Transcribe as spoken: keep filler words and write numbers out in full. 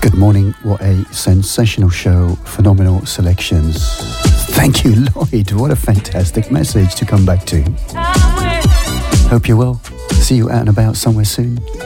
Good morning, what a sensational show, phenomenal selections. Thank you, Lloyd, what a fantastic message to come back to. Hope you're well. See you out and about somewhere soon.